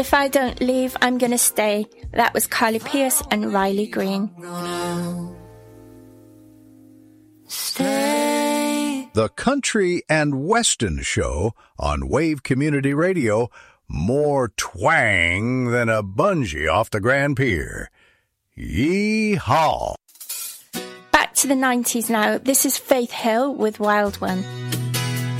If I Don't Leave, I'm Gonna Stay. That was Carly Pearce and Riley Green. Stay. The Country and Western Show on Wave Community Radio. More twang than a bungee off the Grand Pier. Yee-haw. Back to the 90s now. This is Faith Hill with Wild One.